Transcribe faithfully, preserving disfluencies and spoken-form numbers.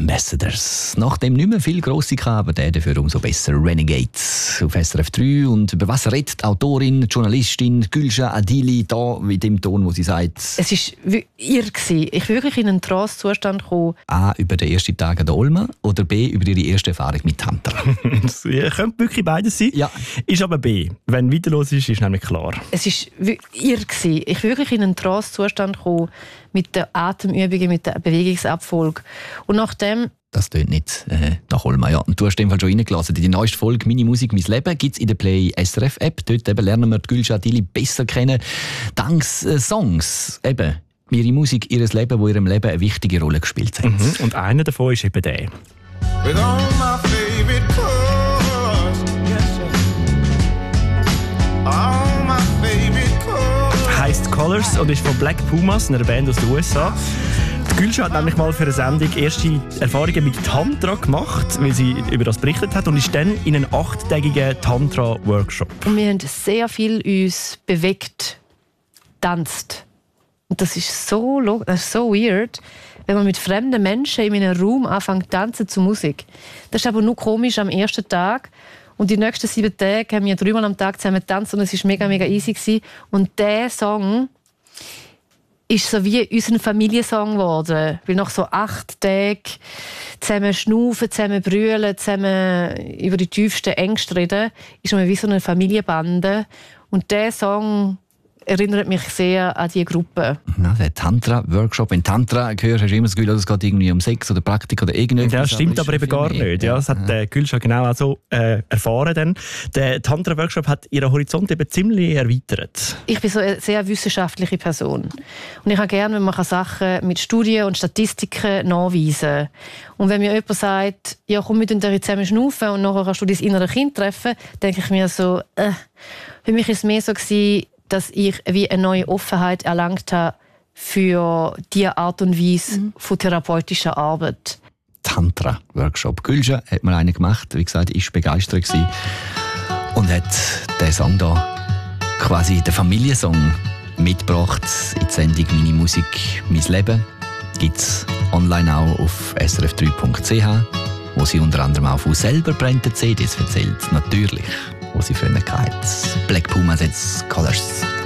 Ambassadors. Nachdem nicht mehr viel grosse kamen, aber der dafür umso besser. Renegades auf S R F drei. Und über was redet die Autorin, die Journalistin Gülşah Adili da mit dem Ton, wo sie sagt... Es war ihr. Ich bin wirklich in einen Trance-Zustand gekommen. A. über den ersten Tag an der Olma oder B. über ihre erste Erfahrung mit Tantra? Das könnte wirklich beides sein. Ja. Ist aber B. Wenn weiter los ist, ist nämlich klar. Es war ihr. Ich bin wirklich in einen Trance-Zustand gekommen mit den Atemübungen, mit der Bewegungsabfolge. Und nachdem... Das tönt nicht äh, nach Olma. Ja. Und du hast in dem Fall schon reingelassen. Die neueste Folge «Meine Musik, mein Leben» gibt es in der Play S R F App. Dort eben lernen wir die Gülşah Adili besser kennen. Dank äh, Songs. Eben ihre Musik, ihr Leben, wo in ihrem Leben eine wichtige Rolle gespielt hat. Mhm. Und einer davon ist eben der. With all my favorite colors, yes, all my favorite colors. Heisst Colors und ist von Black Pumas, einer Band aus den U S A. Die Gülşah hat nämlich mal für eine Sendung erste Erfahrungen mit Tantra gemacht, weil sie über das berichtet hat, und ist dann in einen achttägigen Tantra-Workshop. Und wir haben sehr viel uns bewegt, tanzt. Und das ist so, das ist so weird, wenn man mit fremden Menschen in einem Raum anfängt zu tanzen zu Musik. Das ist aber nur komisch am ersten Tag. Und die nächsten sieben Tage haben wir dreimal am Tag zusammen getanzt und es war mega, mega easy gewesen. Und dieser Song ist so wie unser Familiensong geworden. Weil nach so acht Tagen zusammen schnaufen, zusammen brüllen, zusammen über die tiefsten Ängste reden, ist man wie so eine Familienbande. Und dieser Song erinnert mich sehr an diese Gruppe. Ja, der Tantra-Workshop. Wenn Tantra gehört, hast du immer das Gefühl, es geht irgendwie um Sex oder Praktik oder irgendetwas. Ja, das stimmt aber, aber eben gar mehr. nicht. Ja, das hat äh, Gülşah genau auch so äh, erfahren. Dann. Der Tantra-Workshop hat ihren Horizont eben ziemlich erweitert. Ich bin so eine sehr wissenschaftliche Person. Und ich habe gerne, wenn man Sachen mit Studien und Statistiken nachweisen kann. Und wenn mir jemand sagt, ja, komm, wir können zusammen schnaufen und nachher kannst du dein innere Kind treffen, denke ich mir so, äh. Für mich war es mehr so gewesen, dass ich wie eine neue Offenheit erlangt habe für diese Art und Weise mhm. von therapeutischer Arbeit. Tantra-Workshop. Gülşah hat mal einen gemacht, wie gesagt, ich war begeistert gewesen. Und hat diesen Song da, quasi den Familiensong, mitgebracht in die Sendung «Meine Musik, mein Leben». Gibt es online auch auf s r f drei punkt c h, wo sie unter anderem auch von selber brennenden C Ds erzählt. Natürlich, wo sie früher hatte. Black Pumas jetzt Colors.